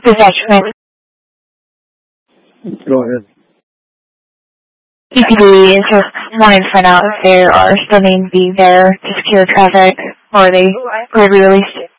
Possession. Go ahead. EPD is just wanting to find out if they are still needing to be there to secure traffic, or they released